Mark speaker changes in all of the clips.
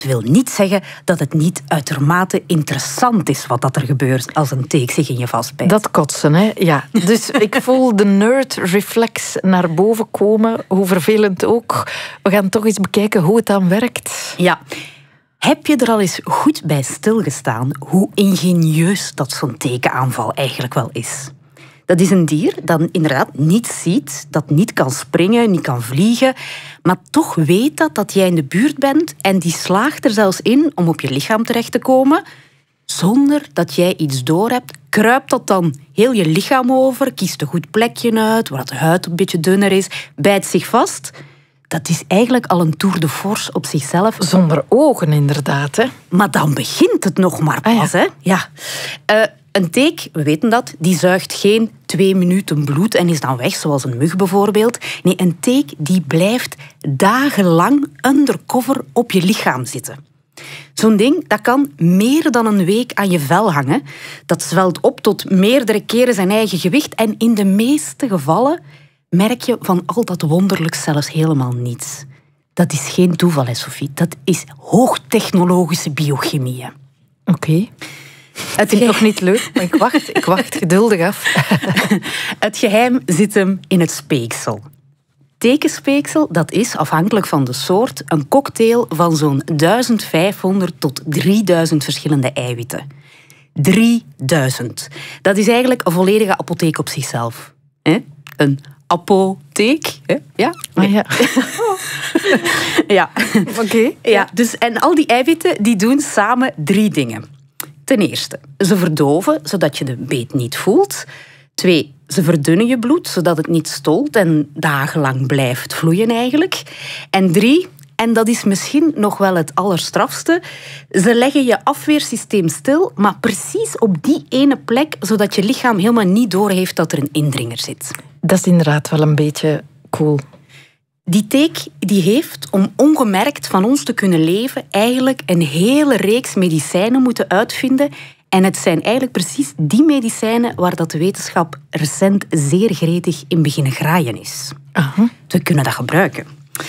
Speaker 1: Dat wil niet zeggen dat het niet uitermate interessant is wat dat er gebeurt als een teek zich in je vastbijt.
Speaker 2: Dat kotsen, hè? Ja. Dus ik voel de nerd-reflex naar boven komen, hoe vervelend ook. We gaan toch eens bekijken hoe het dan werkt.
Speaker 1: Ja. Heb je er al eens goed bij stilgestaan hoe ingenieus dat zo'n tekenaanval eigenlijk wel is? Dat is een dier dat inderdaad niet ziet, dat niet kan springen, niet kan vliegen, maar toch weet dat jij in de buurt bent en die slaagt er zelfs in om op je lichaam terecht te komen. Zonder dat jij iets doorhebt, kruipt dat dan heel je lichaam over, kiest een goed plekje uit, waar de huid een beetje dunner is, bijt zich vast. Dat is eigenlijk al een tour de force op zichzelf.
Speaker 2: Zonder ogen, inderdaad, hè?
Speaker 1: Maar dan begint het nog maar pas, hè? Ja. Een teek, we weten dat, die zuigt geen 2 minuten bloed en is dan weg, zoals een mug bijvoorbeeld. Nee, een teek die blijft dagenlang undercover op je lichaam zitten. Zo'n ding, dat kan meer dan een week aan je vel hangen. Dat zwelt op tot meerdere keren zijn eigen gewicht en in de meeste gevallen merk je van al dat wonderlijks zelfs helemaal niets. Dat is geen toeval, hè, Sophie. Dat is hoogtechnologische biochemie.
Speaker 2: Oké. Het is nog niet leuk, maar ik wacht geduldig af.
Speaker 1: Het geheim zit hem in het speeksel. Tekenspeeksel, dat is, afhankelijk van de soort, een cocktail van zo'n 1500 tot 3000 verschillende eiwitten. 3000. Dat is eigenlijk een volledige apotheek op zichzelf. Een apotheek. Ja?
Speaker 2: Ah, ja.
Speaker 1: Ja.
Speaker 2: Oké.
Speaker 1: Ja, dus, en al die eiwitten die doen samen 3 dingen. Ten eerste, ze verdoven, zodat je de beet niet voelt. 2, ze verdunnen je bloed, zodat het niet stolt en dagenlang blijft vloeien eigenlijk. En 3, en dat is misschien nog wel het allerstrafste, ze leggen je afweersysteem stil, maar precies op die ene plek, zodat je lichaam helemaal niet doorheeft dat er een indringer zit.
Speaker 2: Dat is inderdaad wel een beetje cool.
Speaker 1: Die teek die heeft, om ongemerkt van ons te kunnen leven, eigenlijk een hele reeks medicijnen moeten uitvinden. En het zijn eigenlijk precies die medicijnen waar dat de wetenschap recent zeer gretig in beginnen graaien is.
Speaker 2: Aha.
Speaker 1: We kunnen dat gebruiken.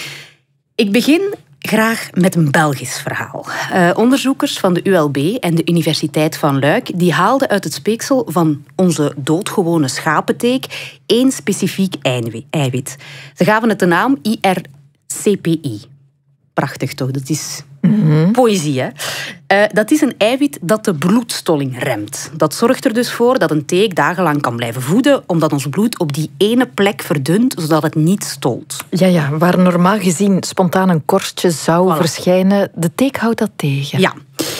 Speaker 1: Ik begin graag met een Belgisch verhaal. Onderzoekers van de ULB en de Universiteit van Luik die haalden uit het speeksel van onze doodgewone schapenteek 1 specifiek eiwit. Ze gaven het de naam IRCPI. Prachtig toch? Dat is poëzie, hè? Dat is een eiwit dat de bloedstolling remt. Dat zorgt er dus voor dat een teek dagenlang kan blijven voeden, omdat ons bloed op die ene plek verdunt, zodat het niet stolt.
Speaker 2: Ja, waar normaal gezien spontaan een korstje zou verschijnen, de teek houdt dat tegen.
Speaker 1: Ja.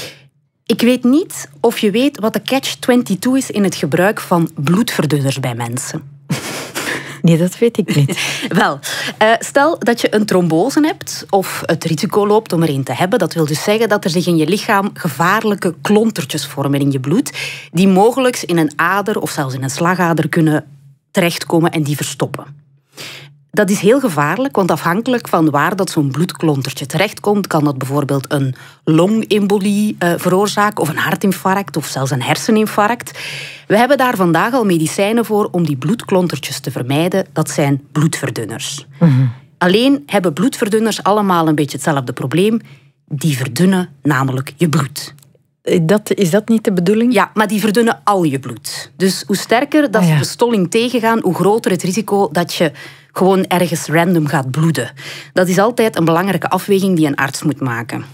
Speaker 1: Ik weet niet of je weet wat de catch-22 is in het gebruik van bloedverdunners bij mensen.
Speaker 2: Nee, dat weet ik niet.
Speaker 1: Wel, stel dat je een trombose hebt of het risico loopt om er een te hebben. Dat wil dus zeggen dat er zich in je lichaam gevaarlijke klontertjes vormen in je bloed, die mogelijk in een ader of zelfs in een slagader kunnen terechtkomen en die verstoppen. Dat is heel gevaarlijk, want afhankelijk van waar dat zo'n bloedklontertje terechtkomt, kan dat bijvoorbeeld een longembolie veroorzaken of een hartinfarct of zelfs een herseninfarct. We hebben daar vandaag al medicijnen voor om die bloedklontertjes te vermijden. Dat zijn bloedverdunners. Alleen hebben bloedverdunners allemaal een beetje hetzelfde probleem. Die verdunnen namelijk je bloed.
Speaker 2: Is dat niet de bedoeling?
Speaker 1: Ja, maar die verdunnen al je bloed. Dus hoe sterker dat ze de stolling tegengaan, hoe groter het risico dat je gewoon ergens random gaat bloeden. Dat is altijd een belangrijke afweging die een arts moet maken.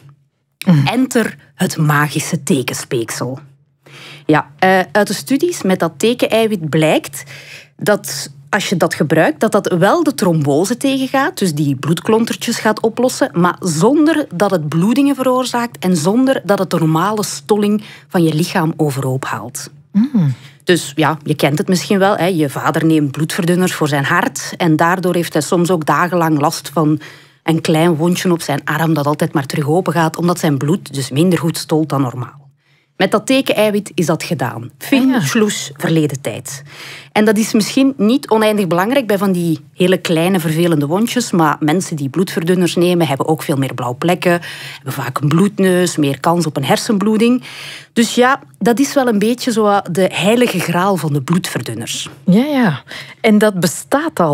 Speaker 1: Enter het magische tekenspeeksel. Ja, uit de studies met dat tekeneiwit blijkt dat als je dat gebruikt, dat wel de trombose tegengaat, dus die bloedklontertjes gaat oplossen, maar zonder dat het bloedingen veroorzaakt en zonder dat het de normale stolling van je lichaam overhoop haalt. Dus ja, je kent het misschien wel. Hè. Je vader neemt bloedverdunners voor zijn hart en daardoor heeft hij soms ook dagenlang last van een klein wondje op zijn arm dat altijd maar terug open gaat, omdat zijn bloed dus minder goed stolt dan normaal. Met dat tekeneiwit is dat gedaan. Fin, schloes, verleden tijd. En dat is misschien niet oneindig belangrijk bij van die hele kleine vervelende wondjes, maar mensen die bloedverdunners nemen hebben ook veel meer blauwe plekken, hebben vaak een bloedneus, meer kans op een hersenbloeding. Dus ja, dat is wel een beetje zo de heilige graal van de bloedverdunners.
Speaker 2: Ja. En dat bestaat al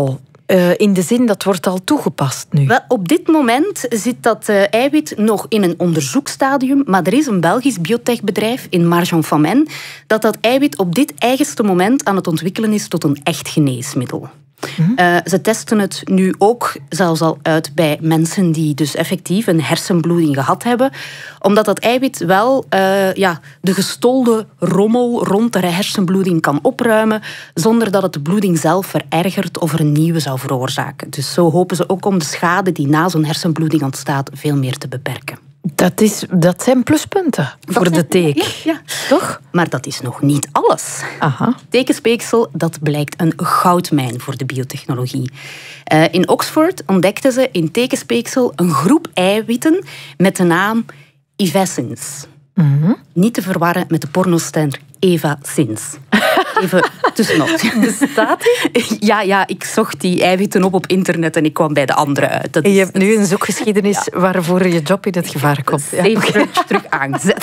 Speaker 2: In de zin, dat wordt al toegepast nu.
Speaker 1: Wel, op dit moment zit dat eiwit nog in een onderzoeksstadium, maar er is een Belgisch biotechbedrijf in Marjon-Famenne dat eiwit op dit eigenste moment aan het ontwikkelen is tot een echt geneesmiddel. Ze testen het nu ook zelfs al uit bij mensen die dus effectief een hersenbloeding gehad hebben, omdat dat eiwit wel de gestolde rommel rond de hersenbloeding kan opruimen, zonder dat het de bloeding zelf verergert of er een nieuwe zou veroorzaken. Dus zo hopen ze ook om de schade die na zo'n hersenbloeding ontstaat veel meer te beperken.
Speaker 2: Dat zijn pluspunten voor de teek.
Speaker 1: Ja.
Speaker 2: Toch?
Speaker 1: Maar dat is nog niet alles.
Speaker 2: Aha.
Speaker 1: Tekenspeksel, dat blijkt een goudmijn voor de biotechnologie. In Oxford ontdekten ze in tekenspeksel een groep eiwitten met de naam Evasins. Niet te verwarren met de pornoster Eva Sins. Even tussenop.
Speaker 2: Bestaat die?
Speaker 1: Ja, ik zocht die eiwitten op internet en ik kwam bij de andere uit.
Speaker 2: En je hebt nu een zoekgeschiedenis waarvoor je job in het gevaar komt.
Speaker 1: Even terug aangezet.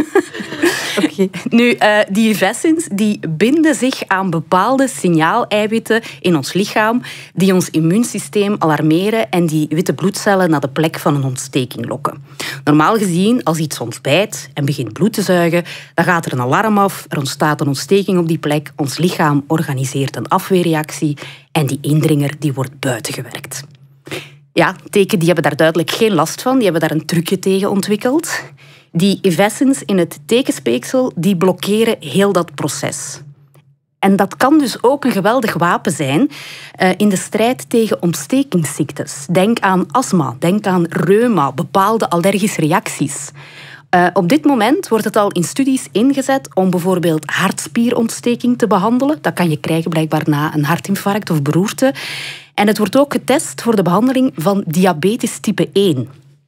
Speaker 2: Okay.
Speaker 1: Nu, die Evasins die binden zich aan bepaalde signaaleiwitten in ons lichaam die ons immuunsysteem alarmeren en die witte bloedcellen naar de plek van een ontsteking lokken. Normaal gezien, als iets ons bijt en begint bloed te zuigen, dan gaat er een alarm af, er ontstaat een ontsteking op die plek, ons lichaam organiseert een afweerreactie en die indringer die wordt buitengewerkt. Ja, teken die hebben daar duidelijk geen last van, die hebben daar een trucje tegen ontwikkeld. Die Evasins in het tekenspeeksel die blokkeren heel dat proces. En dat kan dus ook een geweldig wapen zijn in de strijd tegen ontstekingsziektes. Denk aan astma, denk aan reuma, bepaalde allergische reacties. Op dit moment wordt het al in studies ingezet om bijvoorbeeld hartspierontsteking te behandelen. Dat kan je krijgen blijkbaar na een hartinfarct of beroerte. En het wordt ook getest voor de behandeling van diabetes type 1.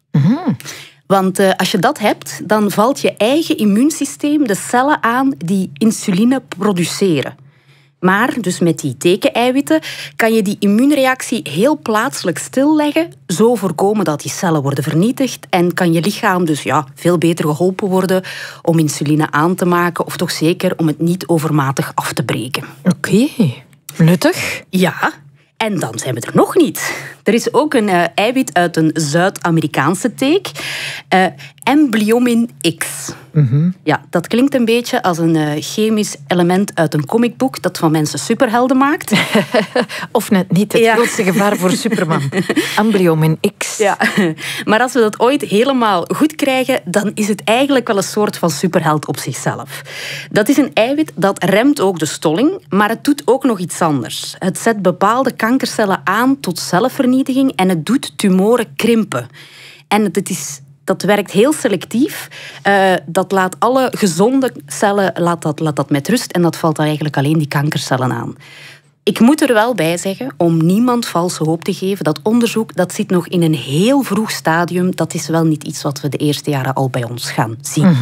Speaker 1: Want als je dat hebt, dan valt je eigen immuunsysteem de cellen aan die insuline produceren. Maar dus met die tekeneiwitten kan je die immuunreactie heel plaatselijk stilleggen, zo voorkomen dat die cellen worden vernietigd en kan je lichaam dus veel beter geholpen worden om insuline aan te maken of toch zeker om het niet overmatig af te breken.
Speaker 2: Oké, nuttig.
Speaker 1: Ja. En dan zijn we er nog niet. Er is ook een eiwit uit een Zuid-Amerikaanse teek. Emblyomin X. Ja, dat klinkt een beetje als een chemisch element uit een comicboek dat van mensen superhelden maakt.
Speaker 2: Of net niet. Het grootste gevaar voor Superman. Emblyomin X.
Speaker 1: Ja. Maar als we dat ooit helemaal goed krijgen, dan is het eigenlijk wel een soort van superheld op zichzelf. Dat is een eiwit dat remt ook de stolling, maar het doet ook nog iets anders. Het zet bepaalde kankercellen aan tot zelfvernietiging en het doet tumoren krimpen. En dat werkt heel selectief. Dat laat alle gezonde cellen laat dat met rust en dat valt dan eigenlijk alleen die kankercellen aan. Ik moet er wel bij zeggen, om niemand valse hoop te geven, dat onderzoek dat zit nog in een heel vroeg stadium. Dat is wel niet iets wat we de eerste jaren al bij ons gaan zien.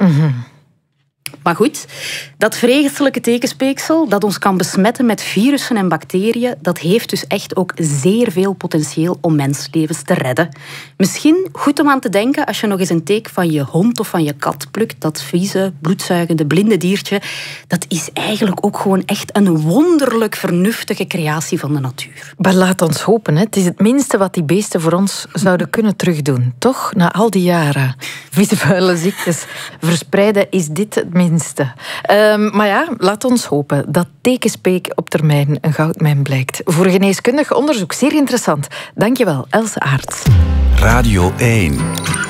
Speaker 1: Maar goed, dat vreselijke tekenspeeksel dat ons kan besmetten met virussen en bacteriën, dat heeft dus echt ook zeer veel potentieel om menslevens te redden. Misschien goed om aan te denken als je nog eens een teek van je hond of van je kat plukt, dat vieze, bloedzuigende, blinde diertje, dat is eigenlijk ook gewoon echt een wonderlijk vernuftige creatie van de natuur.
Speaker 2: Maar laat ons hopen, hè. Het is het minste wat die beesten voor ons zouden kunnen terugdoen. Toch? Na al die jaren vieze vuile ziektes verspreiden is dit het minste. Maar ja, laat ons hopen dat tekenspeek op termijn een goudmijn blijkt. Voor geneeskundig onderzoek zeer interessant. Dankjewel, Else Aerts.
Speaker 3: Radio 1.